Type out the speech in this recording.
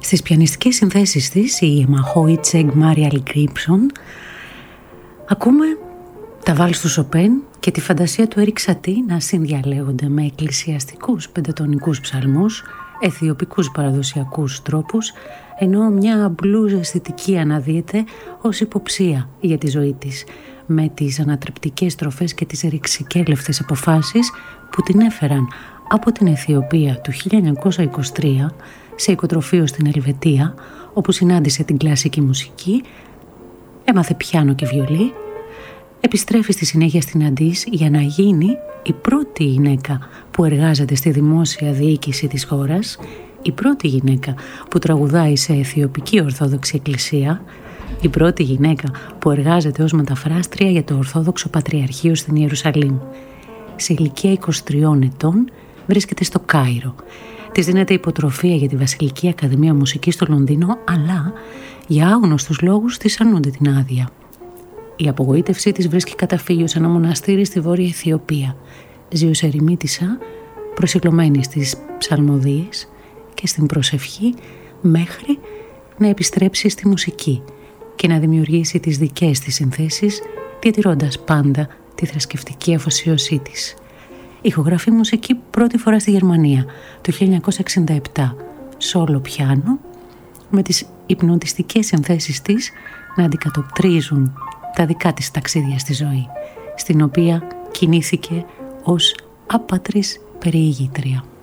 Στις πιανιστικές συνθέσεις της, η Εμαχόη Τσέγκ Μάριαλ Γκρίψον, ακούμε τα βάλς του Σοπέν και τη φαντασία του Έρικ Σατί να συνδιαλέγονται με εκκλησιαστικούς πεντατονικούς ψαλμούς, αιθιοπικούς παραδοσιακούς τρόπους, ενώ μια μπλουζ αισθητική αναδύεται ως υποψία για τη ζωή της, με τις ανατρεπτικές στροφές και τις ρηξικέλευτες αποφάσεις που την έφεραν από την Αιθιοπία του 1923 σε οικοτροφείο στην Ελβετία, όπου συνάντησε την κλασική μουσική, έμαθε πιάνο και βιολί, επιστρέφει στη συνέχεια στην Αντίς για να γίνει η πρώτη γυναίκα που εργάζεται στη δημόσια διοίκηση της χώρας, η πρώτη γυναίκα που τραγουδάει σε Αιθιοπική Ορθόδοξη Εκκλησία, η πρώτη γυναίκα που εργάζεται ως μεταφράστρια για το Ορθόδοξο Πατριαρχείο στην Ιερουσαλήμ. Σε ηλικία 23 ετών βρίσκεται στο Κάιρο. Της δίνεται υποτροφία για τη Βασιλική Ακαδημία Μουσικής στο Λονδίνο, αλλά για άγνωστους λόγους της αρνούνται την άδεια. Η απογοήτευσή της βρίσκει καταφύγιο σε ένα μοναστήρι στη Βόρεια Αιθιοπία. Ζει ως ερημίτισσα, προσιλωμένη στις ψαλμοδίες και στην προσευχή, μέχρι να επιστρέψει στη μουσική και να δημιουργήσει τις δικές της συνθέσεις, διατηρώντας πάντα τη θρησκευτική αφοσίωσή της. Ηχογραφεί μουσική πρώτη φορά στη Γερμανία το 1967, σόλο πιάνο, με τις υπνοτιστικές συνθέσεις της να αντικατοπτρίζουν τα δικά της ταξίδια στη ζωή, στην οποία κινήθηκε ως άπατρης περιηγήτρια.